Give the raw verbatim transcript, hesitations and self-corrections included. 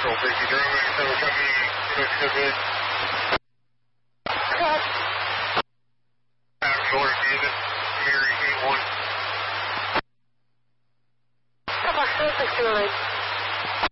Control safety drone, so we're coming in, Mexico good. Cut. Out north, David, Mary eight one. Come on, surface,